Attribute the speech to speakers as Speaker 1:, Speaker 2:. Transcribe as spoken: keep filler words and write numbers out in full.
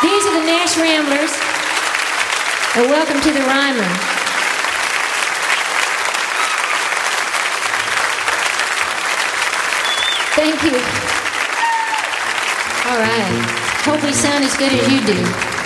Speaker 1: These are the Nash Ramblers. And welcome to the Ryman. Thank you. All right. Hope we sound as good as you do.